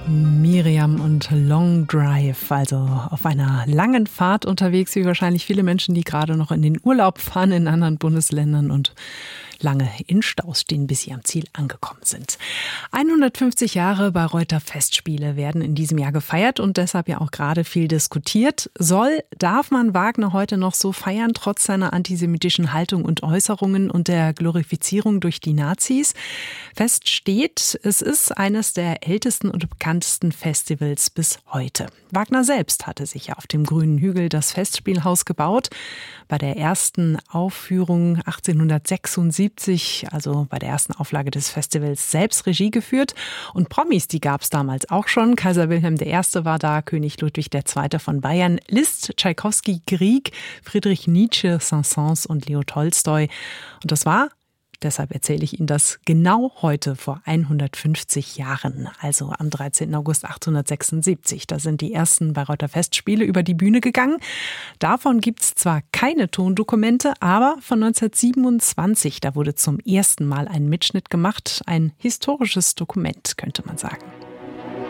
Miriam und Long Drive, also auf einer langen Fahrt unterwegs, wie wahrscheinlich viele Menschen, die gerade noch in den Urlaub fahren in anderen Bundesländern und lange in Staus stehen, bis sie am Ziel angekommen sind. 150 Jahre Bayreuther Festspiele werden in diesem Jahr gefeiert und deshalb ja auch gerade viel diskutiert. Darf man Wagner heute noch so feiern, trotz seiner antisemitischen Haltung und Äußerungen und der Glorifizierung durch die Nazis? Fest steht, es ist eines der ältesten und bekanntesten Festivals bis heute. Wagner selbst hatte sich ja auf dem Grünen Hügel das Festspielhaus gebaut. Bei der ersten Aufführung 1876, also bei der ersten Auflage des Festivals, selbst Regie geführt. Und Promis, die gab es damals auch schon. Kaiser Wilhelm I. war da, König Ludwig II. Von Bayern, Liszt, Tschaikowski, Grieg, Friedrich Nietzsche, Saint-Saëns und Leo Tolstoi. Und das war, deshalb erzähle ich Ihnen das, genau heute vor 150 Jahren, also am 13. August 1876. Da sind die ersten Bayreuther Festspiele über die Bühne gegangen. Davon gibt es zwar keine Tondokumente, aber von 1927, da wurde zum ersten Mal ein Mitschnitt gemacht. Ein historisches Dokument, könnte man sagen.